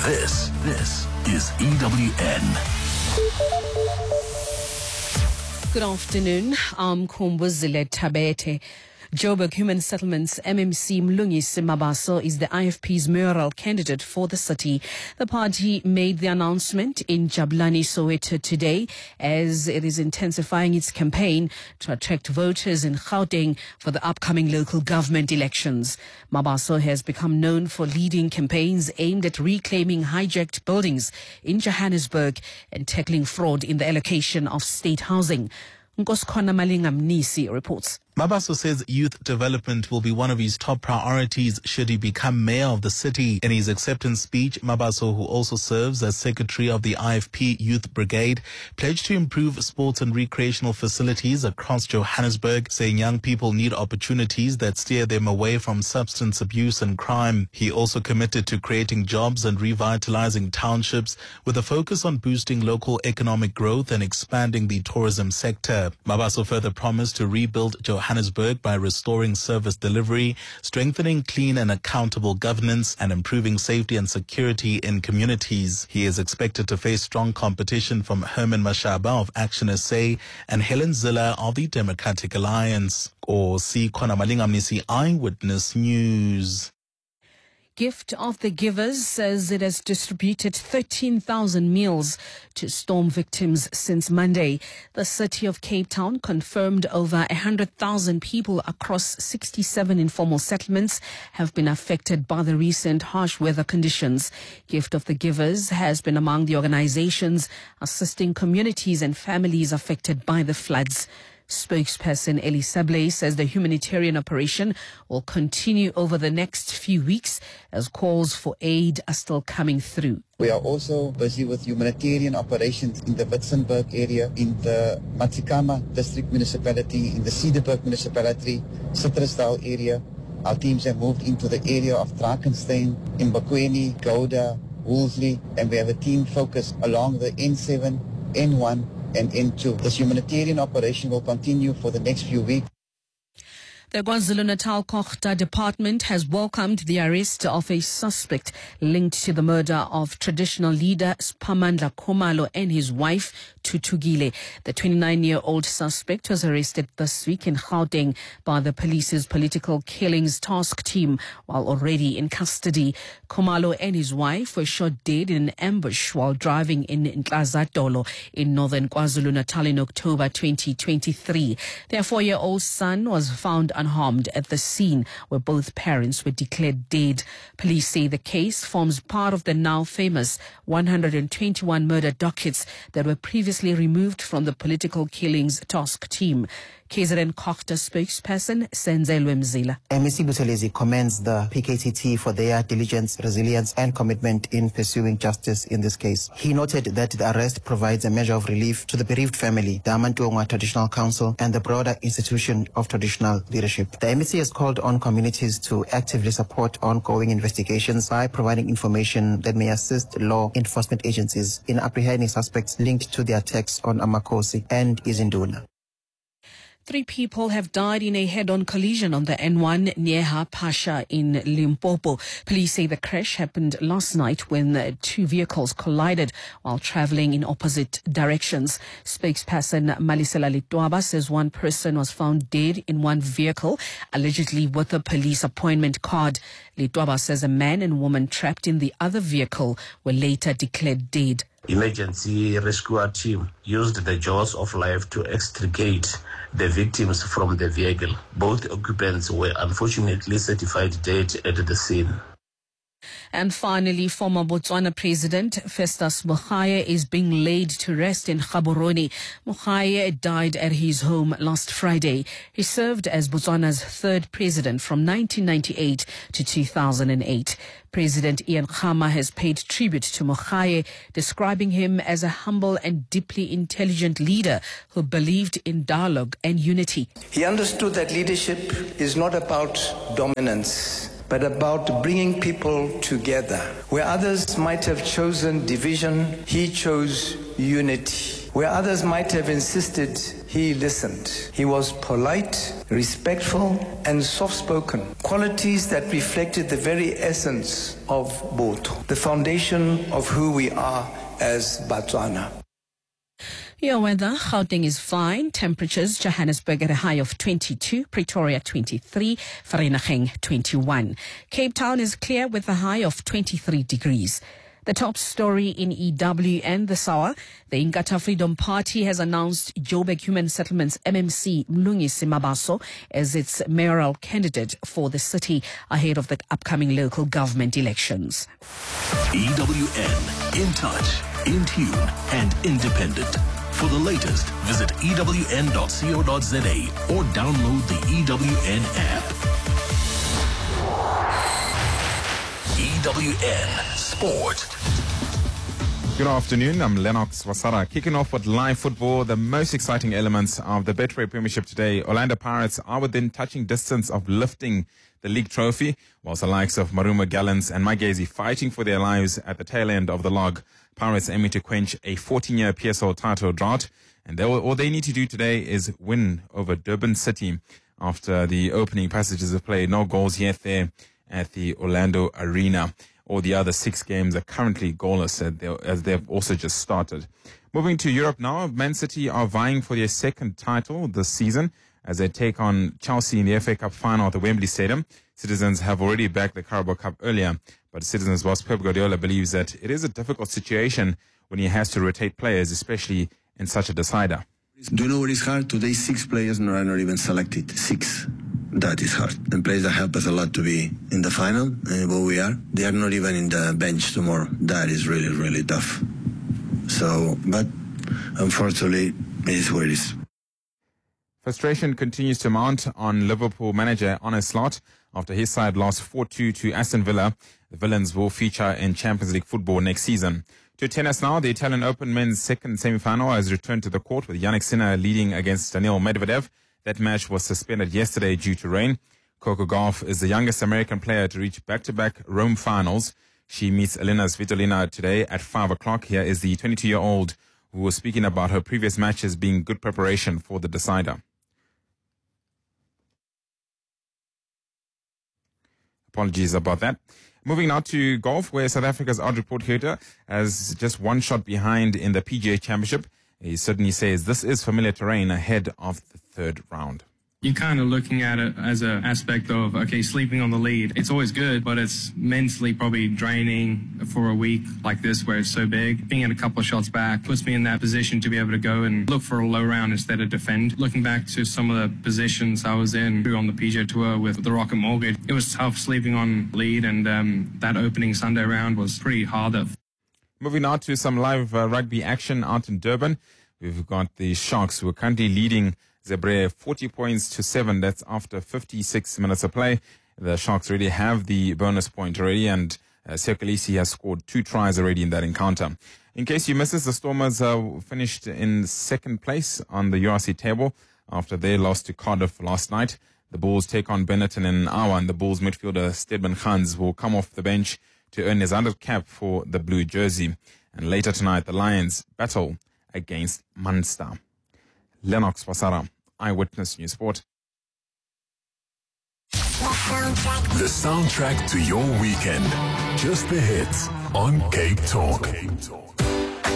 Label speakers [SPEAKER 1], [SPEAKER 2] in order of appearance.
[SPEAKER 1] This is EWN.
[SPEAKER 2] Good afternoon. I'm Kumbuzile Tabete. Joburg Human Settlements MMC Mlungisi Mabaso is the IFP's mayoral candidate for the city. The party made the announcement in Jabulani, Soweto today as it is intensifying its campaign to attract voters in Gauteng for the upcoming local government elections. Mabaso has become known for leading campaigns aimed at reclaiming hijacked buildings in Johannesburg and tackling fraud in the allocation of state housing. Nkoskhona Malinga Mnisi reports.
[SPEAKER 3] Mabaso says youth development will be one of his top priorities should he become mayor of the city. In his acceptance speech, Mabaso, who also serves as secretary of the IFP Youth Brigade, pledged to improve sports and recreational facilities across Johannesburg, saying young people need opportunities that steer them away from substance abuse and crime. He also committed to creating jobs and revitalizing townships with a focus on boosting local economic growth and expanding the tourism sector. Mabaso further promised to rebuild Johannesburg by restoring service delivery, strengthening clean and accountable governance, and improving safety and security in communities. He is expected to face strong competition from Herman Mashaba of Action SA and Helen Ziller of the Democratic Alliance. Or see Khona Malinga Mnisi, Eyewitness News.
[SPEAKER 2] Gift of the Givers says it has distributed 13,000 meals to storm victims since Monday. The city of Cape Town confirmed over 100,000 people across 67 informal settlements have been affected by the recent harsh weather conditions. Gift of the Givers has been among the organizations assisting communities and families affected by the floods. Spokesperson Elisa Blay says the humanitarian operation will continue over the next few weeks as calls for aid are still coming through.
[SPEAKER 4] We are also busy with humanitarian operations in the Witzenberg area, in the Matsikama District Municipality, in the Cederberg Municipality, Citrusdal area. Our teams have moved into the area of Drakenstein, Mbakweni, Gouda, Woolsley, and we have a team focused along the N7, N1, and N2. This humanitarian operation will continue for the next few weeks.
[SPEAKER 2] The KwaZulu-Natal Kokhta Department has welcomed the arrest of a suspect linked to the murder of traditional leader Spamandla Khumalo and his wife Tutugile. The 29-year-old suspect was arrested this week in Gauteng by the police's political killings task team while already in custody. Khumalo and his wife were shot dead in an ambush while driving in Ntlazadolo in northern KwaZulu-Natal in October 2023. Their 4-year-old son was found unharmed at the scene where both parents were declared dead. Police say the case forms part of the now famous 121 murder dockets that were previously removed from the political killings task team. KZN Kokhta spokesperson Senzelwe Mzila.
[SPEAKER 5] MEC Buthelezi commends the PKTT for their diligence, resilience and commitment in pursuing justice in this case. He noted that the arrest provides a measure of relief to the bereaved family, the Amantuongwa Traditional Council and the broader institution of traditional leadership. The MEC has called on communities to actively support ongoing investigations by providing information that may assist law enforcement agencies in apprehending suspects linked to the attacks on Amakosi and Izinduna.
[SPEAKER 2] 3 people have died in a head-on collision on the N1 near Pasha in Limpopo. Police say the crash happened last night when 2 vehicles collided while traveling in opposite directions. Spokesperson Malisela Litwaba says 1 person was found dead in 1 vehicle, allegedly with a police appointment card. Litwaba says a man and woman trapped in the other vehicle were later declared dead.
[SPEAKER 6] Emergency rescue team used the jaws of life to extricate the victims from the vehicle. Both occupants were unfortunately certified dead at the scene.
[SPEAKER 2] And finally, former Botswana President Festus Mogae is being laid to rest in Gaborone. Mogae died at his home last Friday. He served as Botswana's 3rd president from 1998 to 2008. President Ian Khama has paid tribute to Mogae, describing him as a humble and deeply intelligent leader who believed in dialogue and unity.
[SPEAKER 7] He understood that leadership is not about dominance, but about bringing people together. Where others might have chosen division, he chose unity. Where others might have insisted he listened. He was polite, respectful, and soft-spoken, qualities that reflected the very essence of Botho, the foundation of who we are as Batswana.
[SPEAKER 2] Your weather, Gauteng is fine. Temperatures, Johannesburg at a high of 22, Pretoria 23, Vereeniging 21. Cape Town is clear with a high of 23 degrees. The top story in EWN this hour, the Inkatha Freedom Party has announced Joburg Human Settlements MMC Mlungisi Mabaso as its mayoral candidate for the city ahead of the upcoming local government elections.
[SPEAKER 1] EWN, in touch, in tune, and independent. For the latest, visit ewn.co.za or download the EWN app. EWN Sport.
[SPEAKER 8] Good afternoon, I'm Lennox Wasara. Kicking off with live football, the most exciting elements of the Betway Premiership today. Orlando Pirates are within touching distance of lifting the league trophy, whilst the likes of Maruma Gallants and Magezi fighting for their lives at the tail end of the log. Pirates aiming to quench a 14-year PSL title drought, and all they need to do today is win over Durban City after the opening passages of play. No goals yet there at the Orlando Arena. All the other 6 games are currently goalless as they've also just started. Moving to Europe now, Man City are vying for their second title this season as they take on Chelsea in the FA Cup final at the Wembley Stadium. Citizens have already backed the Carabao Cup earlier, but Citizens boss Pep Guardiola believes that it is a difficult situation when he has to rotate players, especially in such a decider.
[SPEAKER 9] Do you know what is hard? Today 6 players are not even selected. 6. That is hard. And players that help us a lot to be in the final, where we are. They are not even in the bench tomorrow. That is really, really tough. So, but unfortunately, it is what it is.
[SPEAKER 8] Frustration continues to mount on Liverpool manager Arne Slot after his side lost 4-2 to Aston Villa. The Villains will feature in Champions League football next season. To tennis now, the Italian Open men's second semi-final has returned to the court with Jannik Sinner leading against Daniil Medvedev. That match was suspended yesterday due to rain. Coco Gauff is the youngest American player to reach back-to-back Rome finals. She meets Elena Svitolina today at 5 o'clock. Here is the 22-year-old who was speaking about her previous matches being good preparation for the decider. Apologies about that. Moving now to golf, where South Africa's Audrey Potgieter has just one shot behind in the PGA Championship. He certainly says this is familiar terrain ahead of the third round.
[SPEAKER 10] You're kind of looking at it as an aspect of, okay, sleeping on the lead. It's always good, but it's mentally probably draining for a week like this where it's so big. Being at a couple of shots back puts me in that position to be able to go and look for a low round instead of defend. Looking back to some of the positions I was in on the PGA Tour with the Rocket Mortgage, it was tough sleeping on lead, and that opening Sunday round was pretty hard.
[SPEAKER 8] Moving now to some live rugby action out in Durban. We've got the Sharks who are currently leading Zebre 40 points to 7. That's after 56 minutes of play. The Sharks already have the bonus point already, and Sekolisi has scored 2 tries already in that encounter. In case you missed this, the Stormers finished in second place on the URC table after they lost to Cardiff last night. The Bulls take on Benetton in an hour, and the Bulls midfielder Stedman Khans will come off the bench to earn his 100th cap for the blue jersey. And later tonight, the Lions battle against Munster. Lennox Wasara, Eyewitness News Sport.
[SPEAKER 1] The soundtrack to your weekend. Just the hits on Cape Talk.